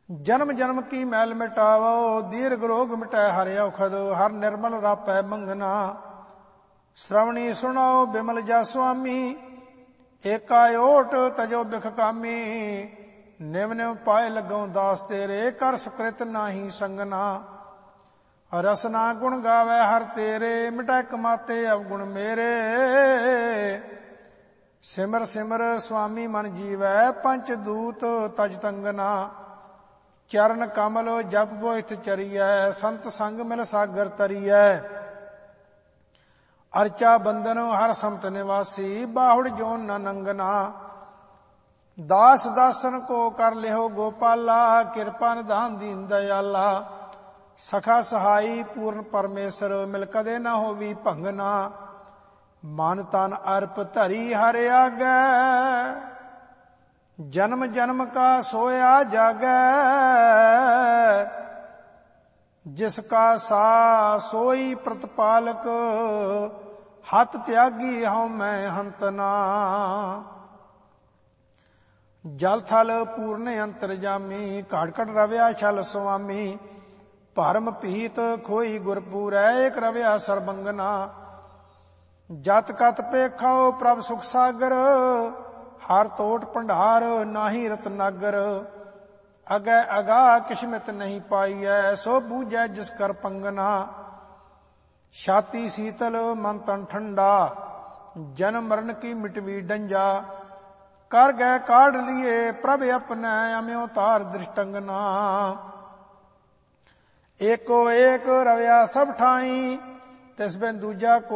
जन्म जन्म की मैल मिटावो, दीर्घ रोग मिटै हर औखद, हर निर्मल रापै मंगना। श्रवणी सुनाओ बिमल जा स्वामी, एका ओट तजो बिख कामी। निव निव पाए लगो दास तेरे, कर सुकृत नाही संगना। रसना गुण गावै हर तेरे, मिटै कमाते अवगुण मेरे। सिमर सिमर स्वामी मन जीवै, पंच दूत तज तंगना। चरण कमल जप बोहित चरियै, संत संग मिल सागर तरियै। अर्चा बंदन हर समत निवासी, बाहुड़ जोन न नंगना। दास दासन को कर लिहो गोपाला, कृपा निधान दीन दयाला। सखा सहाई पूर्ण परमेश्वर, मिल कदे न होवी भंगना। मन तन अर्प धरी हर आगै, जन्म जन्म का सोया जागै। जिसका सा सोई प्रतिपालक, हत त्यागी हूं मैं हंतना। जल थल पूर्ण अंतरजामी, घट घट रव्या छल स्वामी। भरम पीत खोई गुरपूरै, एक रव्या सरबंगना। जत कत पेखाओ प्रभ सुख सागर, हर तोट भंडार नाही रतनागर। अगै अगा किस्मत नहीं पाईऐ, सो बूझै जिस कर पंगना। छाती शीतल मन तन ठंडा, जन्म मरण की मिटवी डंजा। कर गए काढ़ लिए प्रभ अपने, अम्यो तार दृष्टंगना। एको एक रव्या सब ठाई, तिस बिन दूजा